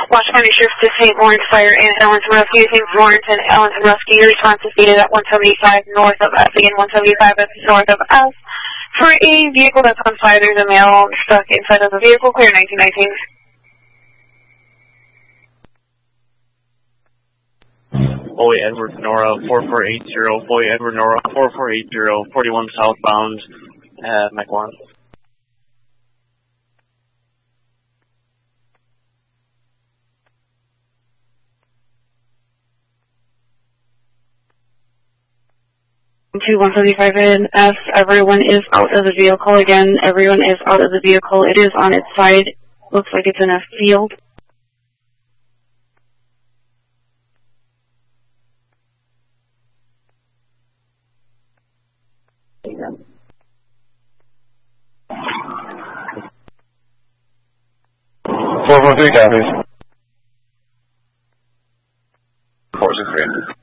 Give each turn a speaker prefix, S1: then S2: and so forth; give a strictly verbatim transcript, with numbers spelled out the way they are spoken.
S1: Washington County Sheriff's to Saint Lawrence Fire and Ellington Rescue. Saint Lawrence and Ellington Rescue. Your response is stated at one seventy-five north of S. Again, one seventy-five north of S. For a vehicle that's on fire, there's a male stuck inside of the vehicle. Clear nineteen nineteen.
S2: Boy Edward Nora four four eight zero. Boy Edward Nora four four eight zero. forty-one southbound at Mach one.
S1: To one seventy-five in S, everyone is out of the vehicle again. Everyone is out of the vehicle. It is on its side. Looks like it's in a field.
S3: four four three copies. four six three.